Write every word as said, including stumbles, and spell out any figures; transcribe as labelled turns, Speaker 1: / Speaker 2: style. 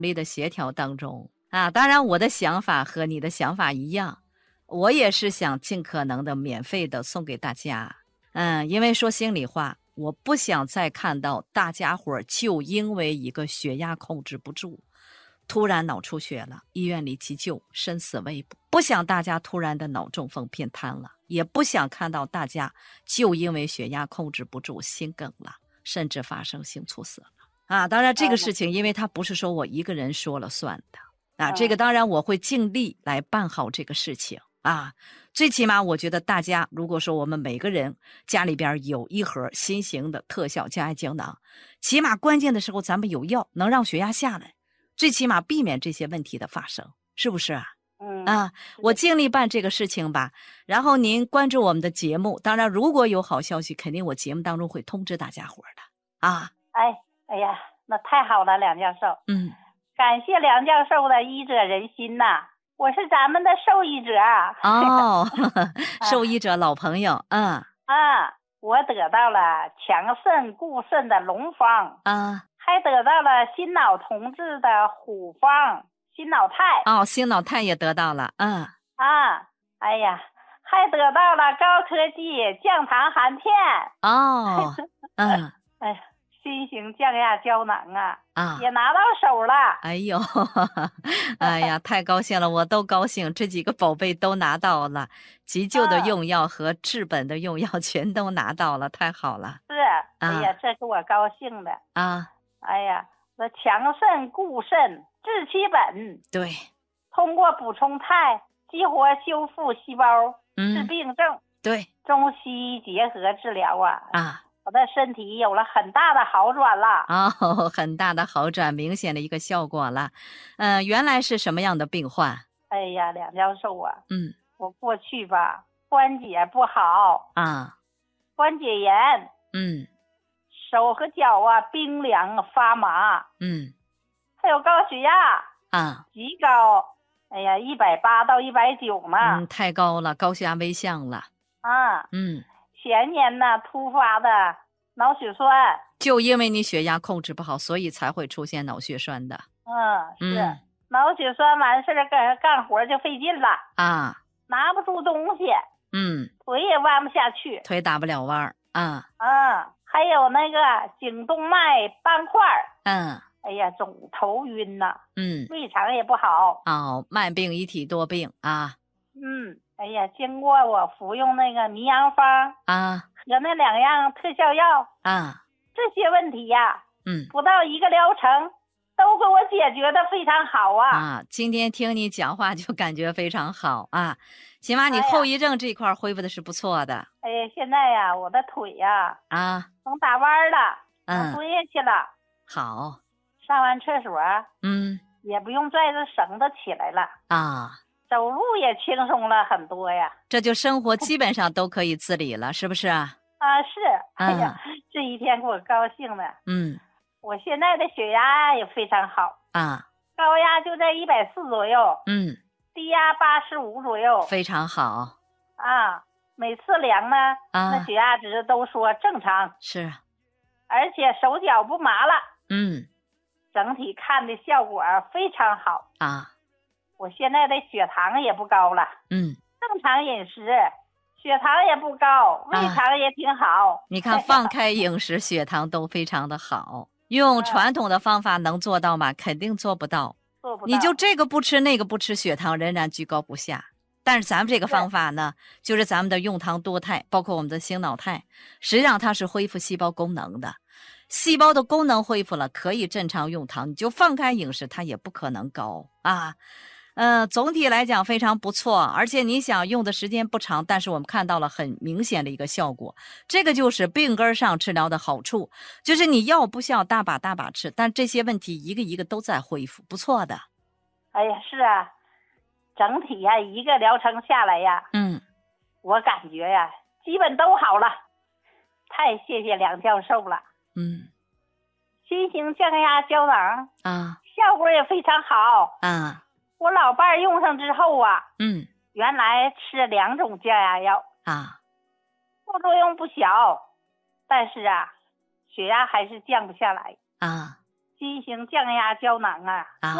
Speaker 1: 力的协调当中啊。当然我的想法和你的想法一样，我也是想尽可能的免费的送给大家。嗯，因为说心里话，我不想再看到大家伙儿就因为一个血压控制不住，突然脑出血了，医院里急救，生死未卜。不想大家突然的脑中风偏瘫了，也不想看到大家就因为血压控制不住心梗了，甚至发生性猝死了啊！当然这个事情因为它不是说我一个人说了算的啊，这个当然我会尽力来办好这个事情啊。最起码我觉得大家如果说我们每个人家里边有一盒新型的特效降压胶囊，起码关键的时候咱们有药能让血压下来，最起码避免这些问题的发生，是不是啊？
Speaker 2: 嗯
Speaker 1: 啊，我尽力办这个事情吧。然后您关注我们的节目，当然如果有好消息，肯定我节目当中会通知大家伙的啊。
Speaker 2: 哎哎呀，那太好了，梁教授。
Speaker 1: 嗯，
Speaker 2: 感谢梁教授的医者仁心呐、我是咱们的受益者啊。
Speaker 1: 哦，受益者老朋友，嗯
Speaker 2: 啊，我得到了强肾固肾的龙方，
Speaker 1: 啊，
Speaker 2: 还得到了心脑同治的虎方，心脑肽
Speaker 1: 哦，心脑肽也得到了，嗯，
Speaker 2: 啊，哎呀，还得到了高科技降糖含片。
Speaker 1: 哦，嗯，
Speaker 2: 哎呀，新型降压胶囊啊，
Speaker 1: 啊，
Speaker 2: 也拿到手了。
Speaker 1: 哎呦，哎呀，太高兴了，我都高兴，这几个宝贝都拿到了，急救的用药和治本的用药全都拿到了，太好了。
Speaker 2: 是，哎呀，这是我高兴的
Speaker 1: 啊。
Speaker 2: 哎呀，那强肾固肾治其本，
Speaker 1: 对，
Speaker 2: 通过补充肽激活修复细胞，
Speaker 1: 嗯，
Speaker 2: 治病症。
Speaker 1: 对，
Speaker 2: 中西医结合治疗啊，
Speaker 1: 啊，
Speaker 2: 我的身体有了很大的好转了。
Speaker 1: 哦，很大的好转，明显的一个效果了。嗯、呃，原来是什么样的病患？
Speaker 2: 哎呀，梁教授啊，
Speaker 1: 嗯，
Speaker 2: 我过去吧关节不好
Speaker 1: 啊，
Speaker 2: 关节炎，
Speaker 1: 嗯，
Speaker 2: 手和脚啊冰凉发麻，
Speaker 1: 嗯，
Speaker 2: 还有高血压
Speaker 1: 啊，
Speaker 2: 极高，哎呀，一百八到一百九呢，
Speaker 1: 嗯，太高了，高血压危象了。
Speaker 2: 啊，
Speaker 1: 嗯，
Speaker 2: 前年呢突发的脑血栓，
Speaker 1: 就因为你血压控制不好，所以才会出现脑血栓的。
Speaker 2: 嗯，是、
Speaker 1: 嗯、
Speaker 2: 脑血栓完事儿干干活就费劲了
Speaker 1: 啊，
Speaker 2: 拿不住东西，
Speaker 1: 嗯，
Speaker 2: 腿也弯不下去，
Speaker 1: 腿打不了弯儿啊，
Speaker 2: 嗯，还有那个颈动脉斑块，
Speaker 1: 嗯，
Speaker 2: 哎呀，总头晕呐、
Speaker 1: 嗯，
Speaker 2: 胃肠也不好，
Speaker 1: 哦，慢病一体多病啊，
Speaker 2: 嗯，哎呀，经过我服用那个迷阳方
Speaker 1: 啊
Speaker 2: 和那两样特效药，
Speaker 1: 啊，
Speaker 2: 这些问题呀，
Speaker 1: 嗯，
Speaker 2: 不到一个疗程都给我解决的非常好啊！
Speaker 1: 啊，今天听你讲话就感觉非常好啊，起码你
Speaker 2: 哎呀
Speaker 1: 后遗症这块恢复的是不错的。
Speaker 2: 哎呀，现在呀，我的腿呀
Speaker 1: 啊，
Speaker 2: 能打弯了，
Speaker 1: 嗯，
Speaker 2: 能蹲下去了，
Speaker 1: 好，
Speaker 2: 上完厕所
Speaker 1: 嗯，
Speaker 2: 也不用拽着绳子起来了，
Speaker 1: 啊，
Speaker 2: 走路也轻松了很多呀。
Speaker 1: 这就生活基本上都可以自理了，是不是啊？
Speaker 2: 啊，是，哎呀，这一天给我高兴的。
Speaker 1: 嗯，
Speaker 2: 我现在的血压也非常好，
Speaker 1: 啊，
Speaker 2: 高压就在一百四左右，
Speaker 1: 嗯，
Speaker 2: 低压八十五左右，
Speaker 1: 非常好
Speaker 2: 啊。每次量呢，
Speaker 1: 啊，
Speaker 2: 那血压值都说正常，
Speaker 1: 是，
Speaker 2: 而且手脚不麻了，
Speaker 1: 嗯，
Speaker 2: 整体看的效果非常好
Speaker 1: 啊。
Speaker 2: 我现在的血糖也不高了，
Speaker 1: 嗯，
Speaker 2: 正常饮食，血糖也不高，胃肠也挺好。
Speaker 1: 啊、你看，放开饮食，血糖都非常的好。用传统的方法能做到吗？肯定做不到。
Speaker 2: 做不到。
Speaker 1: 你就这个不吃那个不吃，血糖仍然居高不下。但是咱们这个方法呢，就是咱们的用糖多肽，包括我们的心脑肽，实际上它是恢复细胞功能的。细胞的功能恢复了，可以正常用糖，你就放开饮食，它也不可能高啊。呃，总体来讲非常不错，而且你想用的时间不长，但是我们看到了很明显的一个效果。这个就是病根上治疗的好处，就是你药不需要大把大把吃，但这些问题一个一个都在恢复，不错的。
Speaker 2: 哎呀，是啊，整体呀，一个疗程下来呀，
Speaker 1: 嗯，
Speaker 2: 我感觉呀，基本都好了，太谢谢梁教授了。
Speaker 1: 嗯，
Speaker 2: 新型降压胶囊
Speaker 1: 啊，
Speaker 2: 效果也非常好
Speaker 1: 啊。
Speaker 2: 我老伴儿用上之后啊，
Speaker 1: 嗯，
Speaker 2: 原来吃两种降压药
Speaker 1: 啊，
Speaker 2: 副作用不小，但是啊，血压还是降不下来
Speaker 1: 啊。
Speaker 2: 新型降压胶囊啊。
Speaker 1: 啊